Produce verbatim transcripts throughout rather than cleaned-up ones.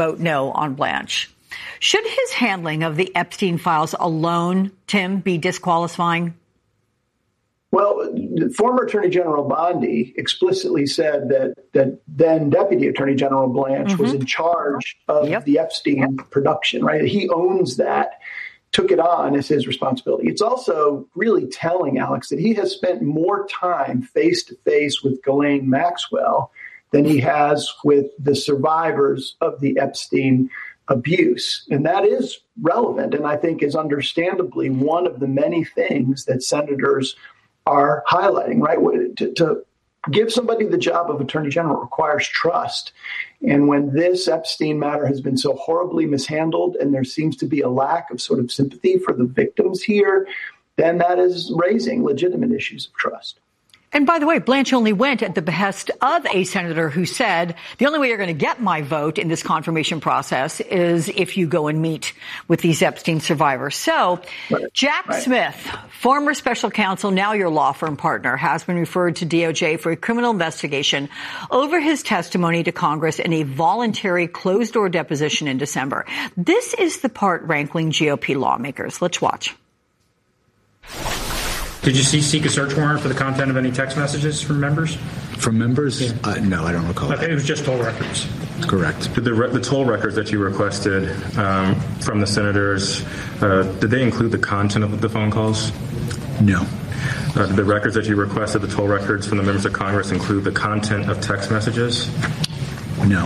vote no on Blanche. Should his handling of the Epstein files alone, Tim, be disqualifying? Well, former Attorney General Bondi explicitly said that that then Deputy Attorney General Blanche mm-hmm. was in charge of yep. the Epstein yep. production, right? He owns that, took it on as his responsibility. It's also really telling, Alex, that he has spent more time face-to-face with Ghislaine Maxwell than he has with the survivors of the Epstein abuse. And that is relevant, and I think is understandably one of the many things that senators are highlighting, right? To, to give somebody the job of Attorney General requires trust. And when this Epstein matter has been so horribly mishandled and there seems to be a lack of sort of sympathy for the victims here, then that is raising legitimate issues of trust. And by the way, Blanche only went at the behest of a senator who said, the only way you're going to get my vote in this confirmation process is if you go and meet with these Epstein survivors. So right. Jack right. Smith, former special counsel, now your law firm partner, has been referred to D O J for a criminal investigation over his testimony to Congress in a voluntary closed-door deposition in December. This is the part rankling G O P lawmakers. Let's watch. Did you see, seek a search warrant for the content of any text messages from members? From members? Yeah. Uh, no, I don't recall okay, that. It was just toll records. Correct. Did the, the toll records that you requested um, from the senators, uh, did they include the content of the phone calls? No. Uh, did the records that you requested, the toll records from the members of Congress, include the content of text messages? No.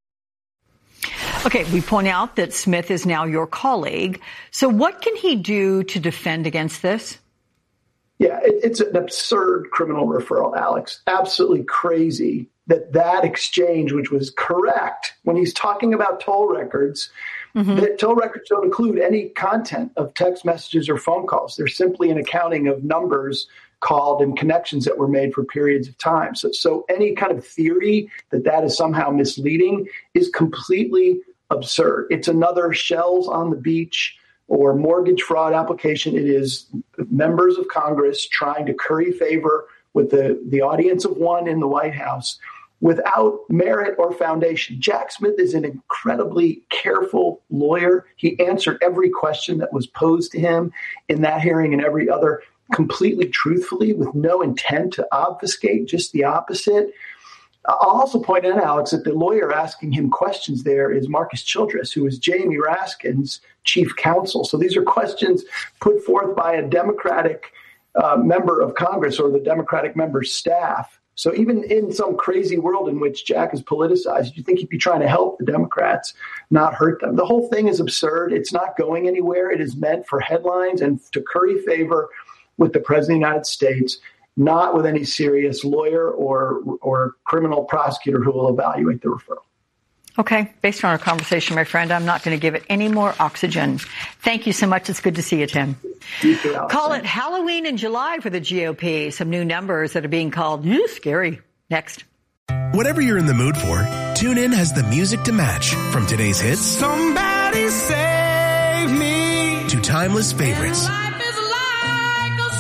Okay, we point out that Smith is now your colleague. So what can he do to defend against this? Yeah, it, it's an absurd criminal referral, Alex. Absolutely crazy that that exchange, which was correct when he's talking about toll records, mm-hmm. that toll records don't include any content of text messages or phone calls. They're simply an accounting of numbers called and connections that were made for periods of time. So, so any kind of theory that that is somehow misleading is completely absurd. It's another shells on the beach or mortgage fraud application. It is members of Congress trying to curry favor with the, the audience of one in the White House without merit or foundation. Jack Smith is an incredibly careful lawyer. He answered every question that was posed to him in that hearing and every other completely truthfully with no intent to obfuscate, just the opposite. I'll also point out, Alex, that the lawyer asking him questions there is Marcus Childress, who is Jamie Raskin's chief counsel. So these are questions put forth by a Democratic uh, member of Congress or the Democratic member's staff. So even in some crazy world in which Jack is politicized, you think he'd be trying to help the Democrats, not hurt them. The whole thing is absurd. It's not going anywhere. It is meant for headlines and to curry favor with the President of the United States, not with any serious lawyer or or criminal prosecutor who will evaluate the referral. Okay. Based on our conversation, my friend, I'm not going to give it any more oxygen. Thank you so much. It's good to see you, Tim. You too, Call it Halloween in July for the G O P. Some new numbers that are being called ew, scary. Next. Whatever you're in the mood for, TuneIn has the music to match. From today's hits, Somebody Save Me, to timeless favorites. Life is like a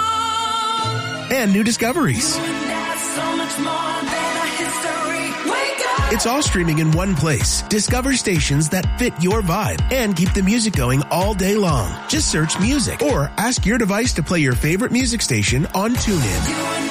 song. And new discoveries. So much more than a history. Wake up. It's all streaming in one place. Discover stations that fit your vibe and keep the music going all day long. Just search music or ask your device to play your favorite music station on TuneIn.